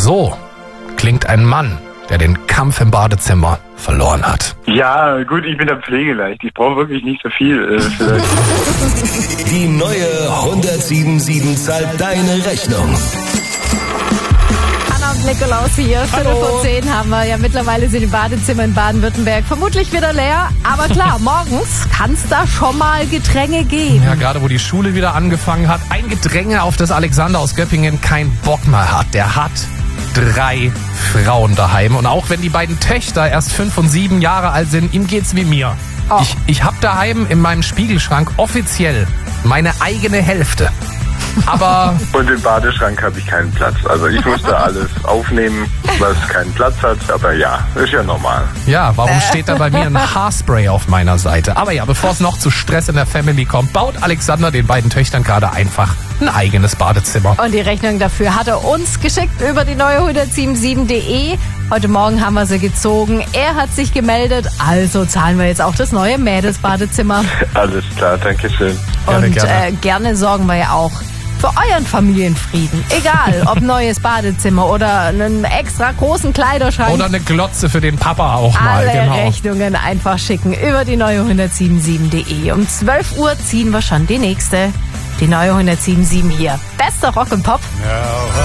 So klingt ein Mann, der den Kampf im Badezimmer verloren hat. Ja, gut, ich bin da pflegeleicht. Ich brauche wirklich nicht so viel. Die neue 107.7 zahlt deine Rechnung. Anna und Nikolaus hier. 5:10 haben wir. Ja, mittlerweile sind die Badezimmer in Baden-Württemberg vermutlich wieder leer. Aber klar, morgens kann es da schon mal Gedränge geben. Ja, gerade wo die Schule wieder angefangen hat. Ein Gedränge, auf das Alexander aus Göppingen keinen Bock mehr hat. Der hat 3 Frauen daheim. Und auch wenn die beiden Töchter erst 5 und 7 Jahre alt sind, ihm geht's wie mir. Oh. Ich hab daheim in meinem Spiegelschrank offiziell meine eigene Hälfte. Aber Und im Badeschrank habe ich keinen Platz. Also ich musste alles aufnehmen, was keinen Platz hat. Aber ja, ist ja normal. ja, warum steht da bei mir ein Haarspray auf meiner Seite? Aber ja, bevor es noch zu Stress in der Family kommt, baut Alexander den beiden Töchtern gerade einfach ein eigenes Badezimmer. Und die Rechnung dafür hat er uns geschickt über die neue 107.7.de. Heute Morgen haben wir sie gezogen. Er hat sich gemeldet, also zahlen wir jetzt auch das neue Mädelsbadezimmer. Alles klar, danke schön. Gerne, Und gerne. gerne sorgen wir ja auch für euren Familienfrieden. Egal, ob neues Badezimmer oder einen extra großen Kleiderschrank. Oder eine Glotze für den Papa auch mal. Alle Genau. Rechnungen einfach schicken über die neue 107.7.de. Um 12 Uhr ziehen wir schon die nächste. Die neue 107.7 hier. Bester Rock und Pop.